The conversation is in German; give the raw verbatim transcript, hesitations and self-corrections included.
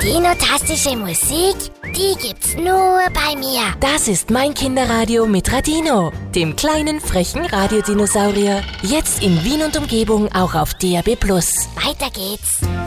Radinotastische Musik, die gibt's nur bei mir. Das ist mein Kinderradio mit Radino, dem kleinen, frechen Radiodinosaurier. Jetzt in Wien und Umgebung auch auf D A B plus. Weiter geht's.